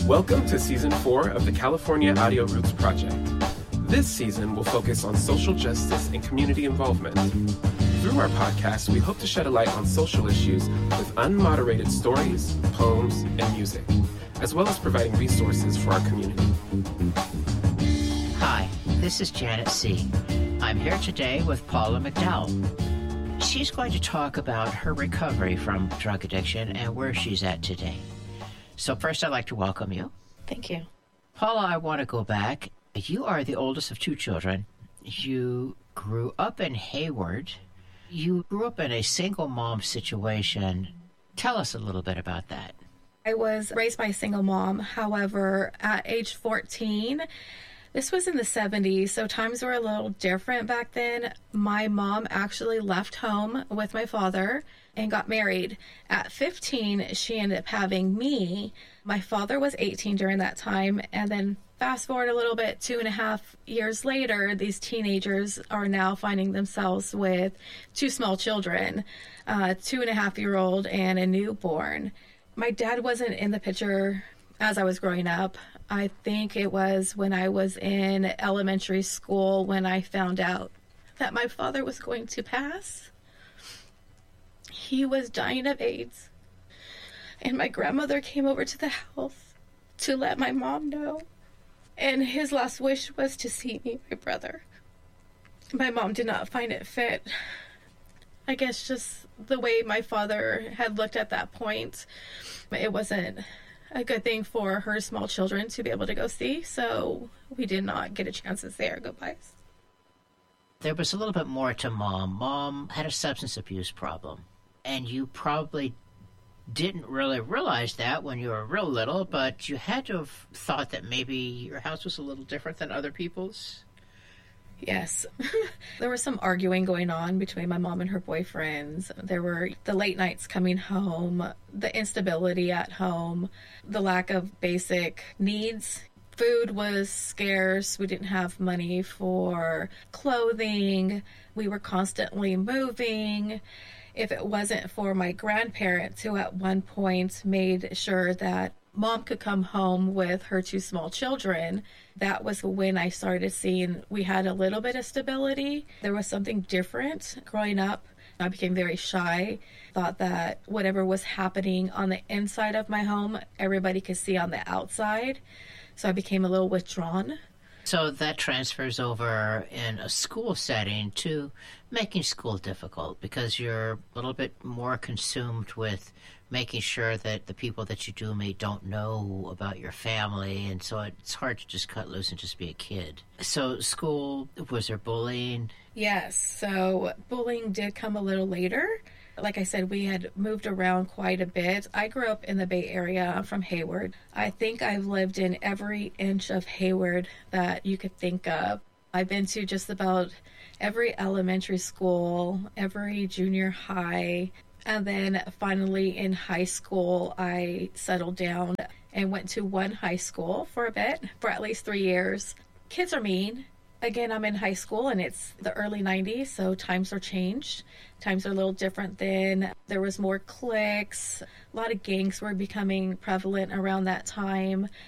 Welcome to Season 4 of the California Audio Roots Project. This season will focus on social justice and community involvement. Through our podcast, we hope to shed a light on social issues with unmoderated stories, poems, and music, as well as providing resources for our community. Hi, this is Janet C. I'm here today with Paula McDowell. She's going to talk about her recovery from drug addiction and where she's at today. So first, I'd like to welcome you. Thank you. Paula, I want to go back. You are the oldest of two children. You grew up in Hayward. You grew up in a single mom situation. Tell us a little bit about that. I was raised by a single mom. However, at age 14, this was in the 70s, so times were a little different back then. My mom actually left home with my father and got married. At 15, she ended up having me. My father was 18 during that time, and then fast forward a little bit, 2.5 years later, these teenagers are now finding themselves with two small children, a 2.5-year-old and a newborn. My dad wasn't in the picture as I was growing up. I think it was when I was in elementary school when I found out that my father was going to pass. He was dying of AIDS. And my grandmother came over to the house to let my mom know. And his last wish was to see me, my brother. My mom did not find it fit. I guess just the way my father had looked at that point, it wasn't a good thing for her small children to be able to go see, so we did not get a chance to say our goodbyes. There was a little bit more to Mom. Mom had a substance abuse problem, and you probably didn't really realize that when you were real little, but you had to have thought that maybe your house was a little different than other people's. Yes. There was some arguing going on between my mom and her boyfriends. There were the late nights coming home, the instability at home, the lack of basic needs. Food was scarce. We didn't have money for clothing. We were constantly moving. If it wasn't for my grandparents, who at one point made sure that Mom could come home with her two small children, that was when I started seeing we had a little bit of stability. There was something different growing up. I became very shy, thought that whatever was happening on the inside of my home, everybody could see on the outside. So I became a little withdrawn. So that transfers over in a school setting to making school difficult because you're a little bit more consumed with making sure that the people that you do meet don't know about your family, and so it's hard to just cut loose and just be a kid. So school, was there bullying? Yes, so bullying did come a little later. Like I said, we had moved around quite a bit. I grew up in the Bay Area. I'm from Hayward. I think I've lived in every inch of Hayward that you could think of. I've been to just about every elementary school, every junior high, and then finally in high school, I settled down and went to one high school for a bit, for at least 3 years. Kids are mean. Again, I'm in high school and it's the early 90s, so times are changed. Times are a little different then. There was more cliques. A lot of gangs were becoming prevalent around that time.